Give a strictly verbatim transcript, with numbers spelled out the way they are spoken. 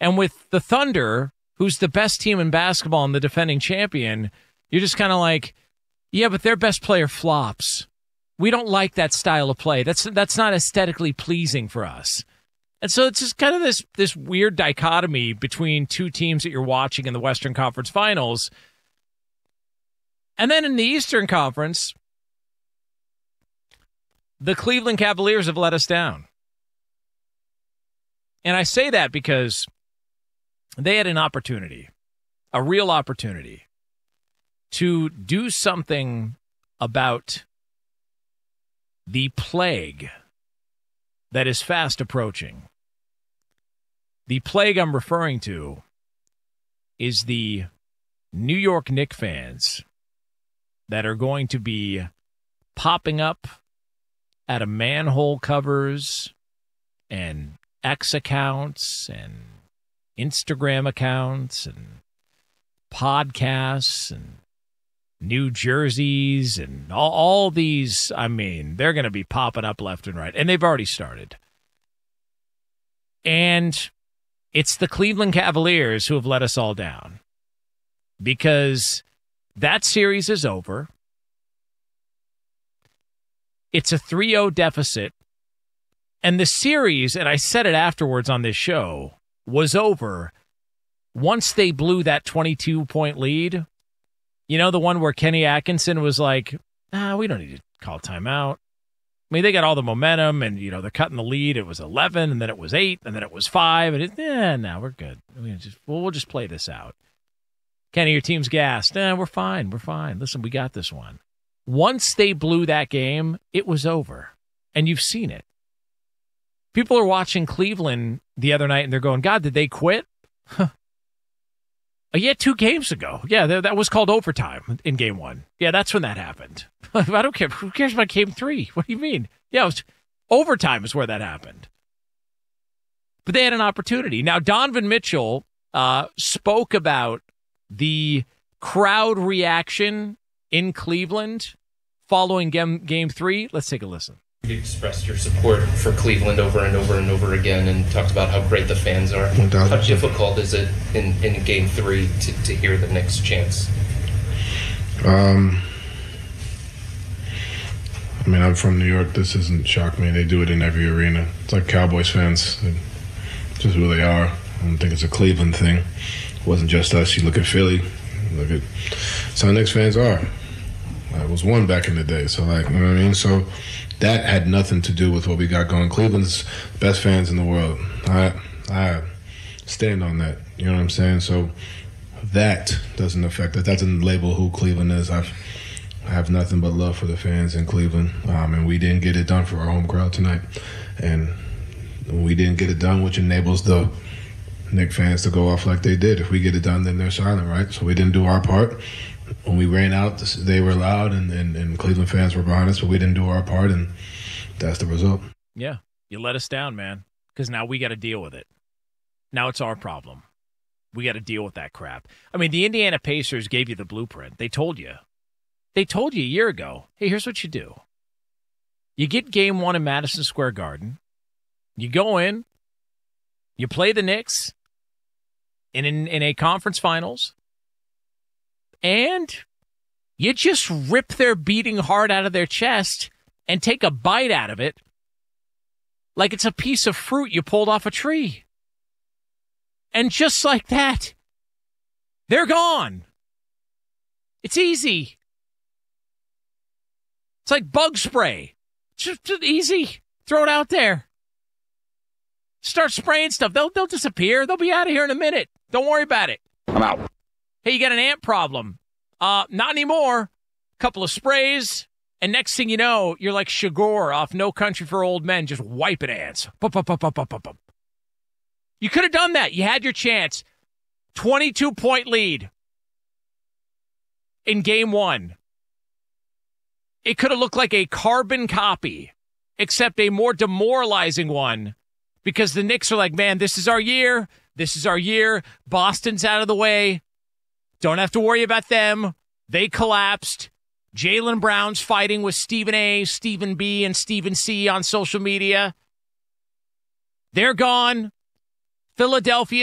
And with the Thunder, who's the best team in basketball and the defending champion, you're just kind of like, yeah, but their best player flops. We don't like that style of play. That's that's not aesthetically pleasing for us. And so it's just kind of this this weird dichotomy between two teams that you're watching in the Western Conference Finals. And then in the Eastern Conference, the Cleveland Cavaliers have let us down. And I say that because they had an opportunity, a real opportunity, to do something about the plague that is fast approaching. The plague I'm referring to is the New York Knicks fans that are going to be popping up out of manhole covers and X accounts and Instagram accounts and podcasts and New Jerseys and all, all these. I mean, they're going to be popping up left and right, and they've already started. And it's the Cleveland Cavaliers who have let us all down, because that series is over. It's a three oh deficit. And the series, and I said it afterwards on this show, was over once they blew that twenty-two point lead. You know, the one where Kenny Atkinson was like, ah, we don't need to call timeout. I mean, they got all the momentum, and, you know, they're cutting the lead. It was eleven, and then it was eight, and then it was five. And it, eh, no, we're good. We just, well, we'll just play this out. Kenny, your team's gassed. Eh, we're fine. We're fine. Listen, we got this one. Once they blew that game, it was over. And you've seen it. People are watching Cleveland the other night, and they're going, God, did they quit? Huh. Yeah, two games ago. Yeah, that, that was called overtime in game one. Yeah, that's when that happened. I don't care. Who cares about game three? What do you mean? Yeah, it was, overtime is where that happened. But they had an opportunity. Now, Donovan Mitchell uh, spoke about the crowd reaction in Cleveland following game, game three. Let's take a listen. You expressed your support for Cleveland over and over and over again, and talked about how great the fans are. How difficult is it in, in game three to, to hear the Knicks chants? Um, I mean, I'm from New York. This doesn't shock me. They do it in every arena. It's like Cowboys fans. It's just who they are. I don't think it's a Cleveland thing. It wasn't just us. You look at Philly. Look at that's how Knicks fans are. I was one back in the day, so like, you know what I mean? So that had nothing to do with what we got going. Cleveland's best fans in the world. I I stand on that. You know what I'm saying? So that doesn't affect that. That doesn't label who Cleveland is. I've I have nothing but love for the fans in Cleveland. Um, and we didn't get it done for our home crowd tonight. And we didn't get it done, which enables the Knicks fans to go off like they did. If we get it done, then they're silent, right? So we didn't do our part. When we ran out, they were loud, and, and, and Cleveland fans were behind us, but we didn't do our part, and that's the result. Yeah, you let us down, man, because now we got to deal with it. Now it's our problem. We got to deal with that crap. I mean, the Indiana Pacers gave you the blueprint. They told you. They told you a year ago, hey, here's what you do. You get game one in Madison Square Garden. You go in. You play the Knicks in, in, in a conference finals. And you just rip their beating heart out of their chest and take a bite out of it like it's a piece of fruit you pulled off a tree. And just like that, they're gone. It's easy. It's like bug spray. It's just, just easy. Throw it out there. Start spraying stuff. They'll, they'll disappear. They'll be out of here in a minute. Don't worry about it. I'm out. Hey, you got an ant problem. Uh, not anymore. Couple of sprays, and next thing you know, you're like Shagor off No Country for Old Men, just wiping ants. Bum, bum, bum, bum, bum, bum, bum. You could have done that. You had your chance. twenty-two point lead in game one. It could have looked like a carbon copy, except a more demoralizing one, because the Knicks are like, man, this is our year. This is our year. Boston's out of the way. Don't have to worry about them. They collapsed. Jaylen Brown's fighting with Stephen A., Stephen B., and Stephen C. on social media. They're gone. Philadelphia